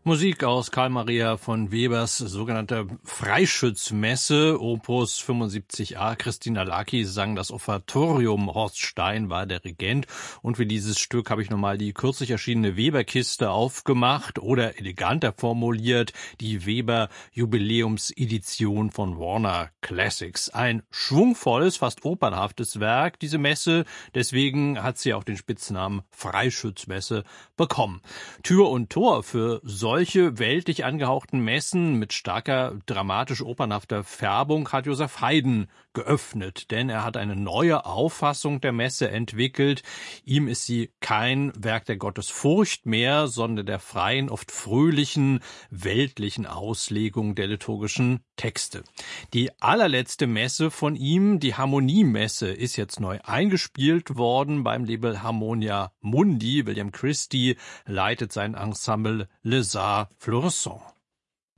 Musik aus Karl Maria von Webers sogenannter Freischützmesse, Opus 75a. Christina Laki sang das Offertorium, Horst Stein war der Regent. Und für dieses Stück habe ich nochmal die kürzlich erschienene Weber-Kiste aufgemacht oder eleganter formuliert, die Weber-Jubiläumsedition von Warner Classics. Ein schwungvolles, fast opernhaftes Werk, diese Messe. Deswegen hat sie auch den Spitznamen Freischützmesse bekommen. Tür und Tor für solche weltlich angehauchten Messen mit starker, dramatisch-opernhafter Färbung hat Josef Haydn geöffnet, denn er hat eine neue Auffassung der Messe entwickelt. Ihm ist sie kein Werk der Gottesfurcht mehr, sondern der freien, oft fröhlichen, weltlichen Auslegung der liturgischen Texte. Die allerletzte Messe von ihm, die Harmoniemesse, ist jetzt neu eingespielt worden beim Label Harmonia Mundi. William Christie leitet sein Ensemble Les Arts Florissants.